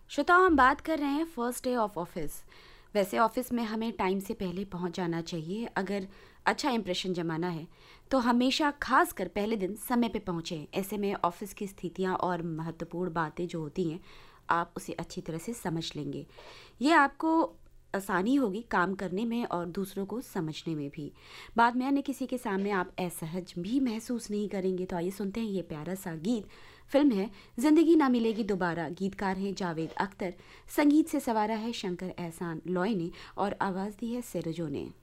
श्रोताओं, हम बात कर रहे हैं फर्स्ट डे ऑफ ऑफिस। वैसे ऑफिस में हमें टाइम से पहले पहुंच जाना चाहिए। अगर अच्छा इंप्रेशन जमाना है तो हमेशा खास कर पहले दिन समय पे पहुंचें। ऐसे में ऑफिस की स्थितियां और महत्वपूर्ण बातें जो होती हैं आप उसे अच्छी तरह से समझ लेंगे। ये आपको आसानी होगी काम करने में और दूसरों को समझने में भी। बाद में अन्य किसी के सामने आप असहज भी महसूस नहीं करेंगे। तो आइए सुनते हैं ये प्यारा सा गीत। फिल्म है जिंदगी ना मिलेगी दोबारा। गीतकार हैं जावेद अख्तर, संगीत से सवारा है शंकर एहसान लॉय ने और आवाज़ दी है सेरोजो ने।